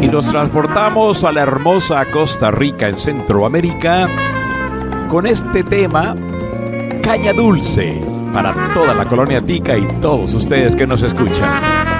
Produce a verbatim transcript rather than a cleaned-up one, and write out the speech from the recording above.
Y nos transportamos a la hermosa Costa Rica en Centroamérica con este tema, Caña Dulce, para toda la colonia tica y todos ustedes que nos escuchan.